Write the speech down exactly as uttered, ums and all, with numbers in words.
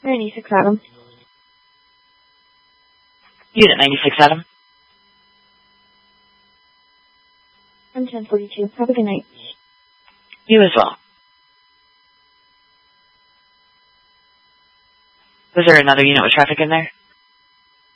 ninety-six Adam. Unit ninety-six Adam. I'm ten forty-two. Have a good night. You as well. Was there another unit with traffic in there?